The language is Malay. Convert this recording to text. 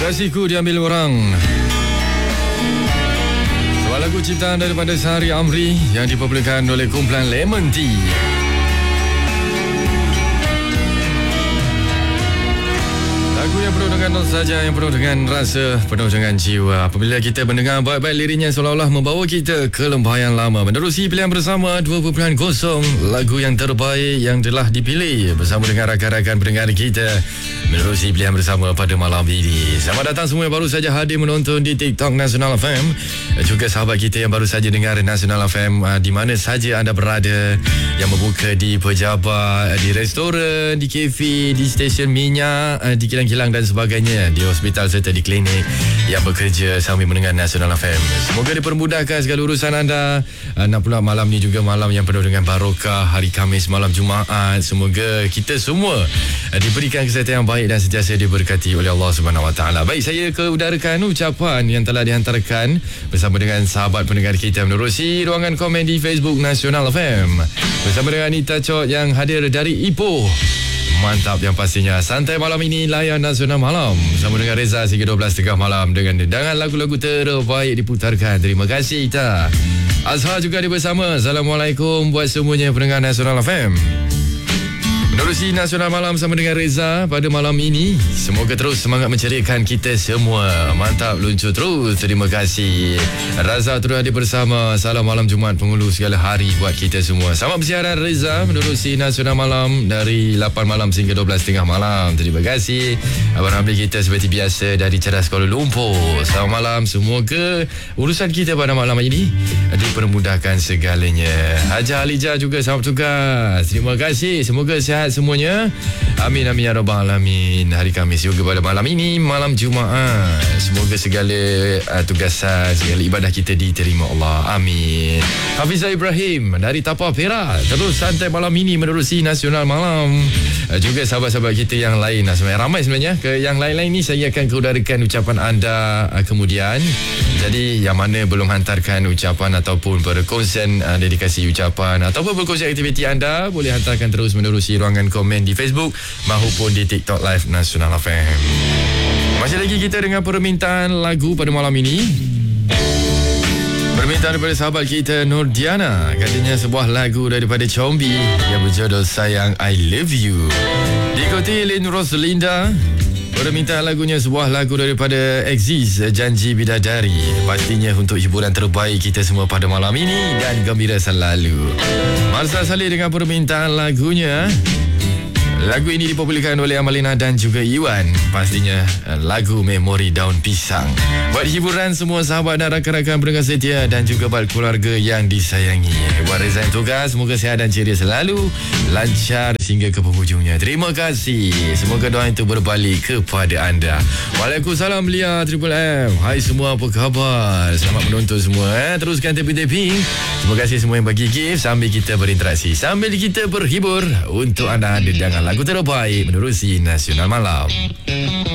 Kasihku diambil orang. Sebuah lagu ciptaan daripada Sehari Amri yang dipopularkan oleh kumpulan Lemon Tea. Lagu yang penuh dengan nostalgia, yang penuh dengan rasa, penuh dengan jiwa. Apabila kita mendengar baik-baik liriknya, seolah-olah membawa kita ke lembah yang lama. Menerusi pilihan bersama 2.0, lagu yang terbaik yang telah dipilih bersama dengan rakan-rakan pendengar kita. Menerusi pilihan bersama pada malam ini. Selamat datang semua yang baru saja hadir menonton di TikTok Nasional FM. Juga sahabat kita yang baru saja dengar Nasional FM di mana saja anda berada, yang membuka di pejabat, di restoran, di kafe, di stesen minyak, di kilang-kilang dan sebagainya, di hospital serta di klinik yang bekerja sambil mendengar Nasional FM. Semoga dipermudahkan segala urusan anda. Nak pula malam ni juga malam yang penuh dengan barokah, hari Khamis, malam Jumaat. Semoga kita semua diberikan kesihatan yang baik dan sentiasa diberkati oleh Allah Subhanahu Wa Taala. Baik, saya keudarakan ucapan yang telah dihantarkan bersama dengan sahabat pendengar kita menerusi ruangan komen di Facebook Nasional FM bersama dengan Anita Chot yang hadir dari Ipoh. Mantap yang pastinya. Santai malam ini layan Nasional Malam bersama dengan Reza hingga 12.30 malam dengan lagu-lagu terbaik diputarkan. Terima kasih Ita. Azhar juga di bersama. Assalamualaikum buat semuanya pendengar Nasional FM. Menerusi Nasional Malam sama dengan Reza pada malam ini. Semoga terus semangat menceriakan kita semua. Mantap, luncur terus. Terima kasih. Raza terus hadir bersama. Salam malam Jumaat penghulu segala hari buat kita semua. Selamat bersiaran Reza menerusi Nasional Malam dari 8 malam sehingga 12.30 malam. Terima kasih. Abang Ramli kita seperti biasa dari Ceras Kuala Lumpur. Selamat malam. Semoga urusan kita pada malam ini dipermudahkan segalanya. Haja Alijah juga selamat tugas. Terima kasih. Semoga sihat semuanya. Amin amin ya rabbal alamin. Hari Khamis juga pada malam ini, malam Jumaat. Semoga segala tugasan, segala ibadah kita diterima Allah. Amin. Hafizah Ibrahim dari Tapah Perak terus santai malam ini menerusi Nasional Malam. Juga sahabat-sahabat kita yang lain, ramai sebenarnya. Ke yang lain-lain ni saya akan keudarakan ucapan anda kemudian. Jadi yang mana belum hantarkan ucapan ataupun berkongsian dedikasi ucapan ataupun berkongsian aktiviti anda, boleh hantarkan terus menerusi ruangan komen di Facebook maupun di TikTok Live Nasional FM. Masih lagi kita dengan permintaan lagu pada malam ini. Permintaan daripada sahabat kita Nurdiana. Katanya sebuah lagu daripada Combi yang berjudul Sayang I Love You. Diikuti Lin Roslinda. Permintaan lagunya sebuah lagu daripada Exis, Janji Bidadari. Pastinya untuk hiburan terbaik kita semua pada malam ini dan gembira selalu. Marsa Salih dengan permintaan lagunya. Lagu ini dipopularkan oleh Amalina dan juga Iwan. Pastinya lagu Memori Daun Pisang. Buat hiburan semua sahabat dan rakan-rakan pendengar setia dan juga buat keluarga yang disayangi. Buat Reza yang tugas, semoga sihat dan ceria selalu, lancar hingga ke penghujungnya. Terima kasih. Semoga doa itu berbalik kepada anda. Waalaikumsalam Lia Triple M. Hai semua, apa khabar? Selamat menonton semua. Teruskan tapping-tapping. Terima kasih semua yang bagi gift sambil kita berinteraksi, sambil kita berhibur untuk anda dengar lagu terbaik menerusi Nasional Malam.